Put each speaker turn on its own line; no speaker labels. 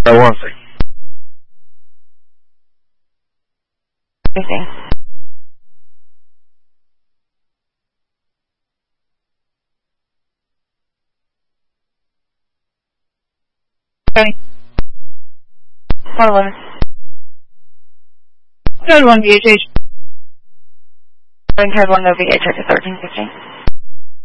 I want to.
Anything. Okay. 111. Code 1 VHH. Code 1 no VHH at 1315.